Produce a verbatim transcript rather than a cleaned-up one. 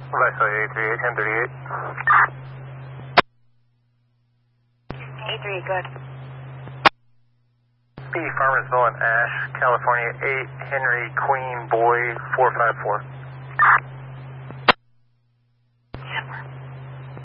Viceroy eight three eight, ten thirty-eight. eight three eight, good. P. Farmersville and Ash, California eight, Henry Queen Boy four five four.